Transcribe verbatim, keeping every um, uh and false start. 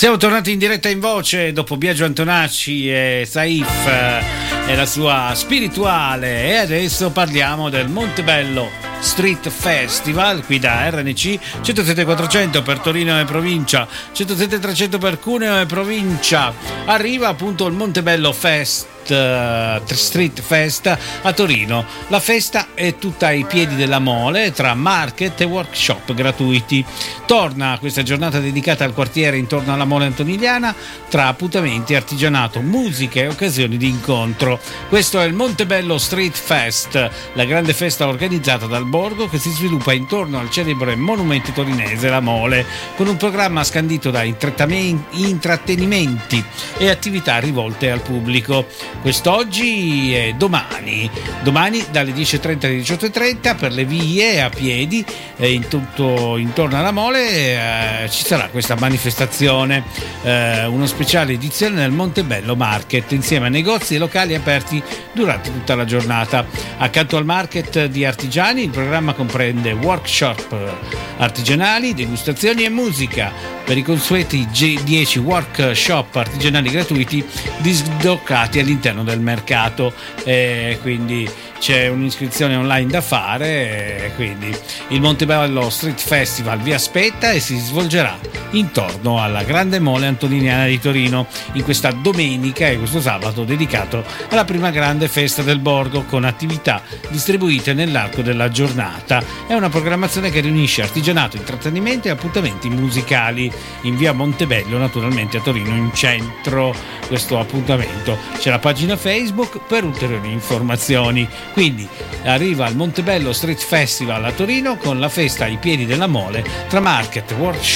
Siamo tornati in diretta in voce dopo Biagio Antonacci e Saif e la sua spirituale, e adesso parliamo del Montebello Street Festival qui da R N C centosette quattrocento per Torino e provincia, centosette trecento per Cuneo e provincia. Arriva appunto il Montebello Fest Street Fest a Torino. La festa è tutta ai piedi della Mole, tra market e workshop gratuiti. Torna questa giornata dedicata al quartiere intorno alla Mole Antoniniana, tra appuntamenti, artigianato, musica e occasioni di incontro. Questo è il Montebello Street Fest, la grande festa organizzata dal borgo che si sviluppa intorno al celebre monumento torinese La Mole, con un programma scandito da intrattenimenti e attività rivolte al pubblico. Quest'oggi e domani, domani dalle dieci e trenta alle diciotto e trenta per le vie a piedi eh, in tutto intorno alla Mole eh, ci sarà questa manifestazione, eh, una speciale edizione del Montebello Market insieme a negozi e locali aperti durante tutta la giornata. Accanto al market di artigiani il programma comprende workshop artigianali, degustazioni e musica. Per i consueti dieci workshop artigianali gratuiti dislocati all'interno del mercato, eh, quindi c'è un'iscrizione online da fare, eh, quindi il Montebello Street Festival vi aspetta e si svolgerà intorno alla Grande Mole Antoniniana di Torino in questa domenica e questo sabato dedicato alla prima grande festa del borgo, con attività distribuite nell'arco della giornata. È una programmazione che riunisce artigianato, intrattenimento e appuntamenti musicali in via Montebello, naturalmente a Torino in centro. Questo appuntamento, c'è la pagina Facebook per ulteriori informazioni. Quindi arriva al Montebello Street Festival a Torino con la festa ai piedi della Mole tra market, workshop